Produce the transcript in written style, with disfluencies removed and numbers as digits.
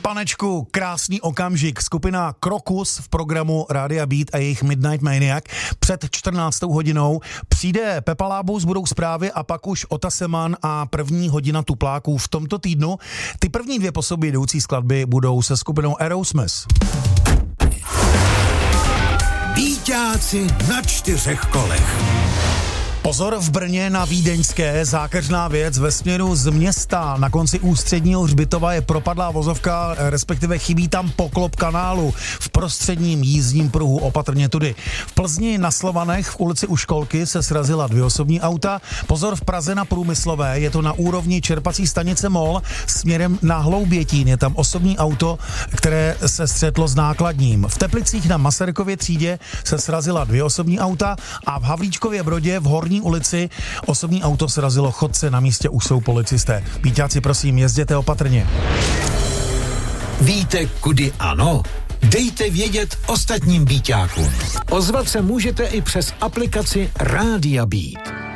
Panečku, krásný okamžik. Skupina Krokus v programu Rádia Beat a jejich Midnight Maniac. Před 14. hodinou přijde Pepa Lábus, budou zprávy a pak už Ota Seman a první hodina tupláků v tomto týdnu. Ty první dvě po sobě jdoucí skladby budou se skupinou Aerosmith. Beatáci na 4 kolech. Pozor, v Brně na Vídeňské zákeřná věc ve směru z města. Na konci ústředního hřbitova je propadlá vozovka, respektive chybí tam poklop kanálu v prostředním jízdním pruhu, opatrně tudy. V Plzni na Slovanech v ulici u školky se srazila 2 osobní auta. Pozor, v Praze na Průmyslové, je to na úrovni čerpací stanice MOL, směrem na Hloubětín je tam osobní auto, které se střetlo s nákladním. V Teplicích na Masarykově třídě se srazila 2 osobní auta a v Havlíčkově Brodě v Horní ulici osobní auto srazilo chodce, na místě už jsou policisté. Víťáci, prosím, jezděte opatrně. Víte, kudy ano? Dejte vědět ostatním Beatákům. Ozvat se můžete i přes aplikaci Rádia Beat.